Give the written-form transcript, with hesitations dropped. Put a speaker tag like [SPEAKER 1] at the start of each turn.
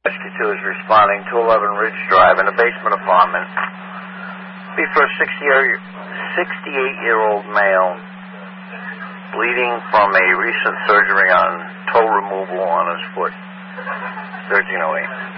[SPEAKER 1] Rescue 2 is responding to 11 Ridge Drive in a basement apartment. Be for a 68-year-old male bleeding from a recent surgery on toe removal on his foot. 1308.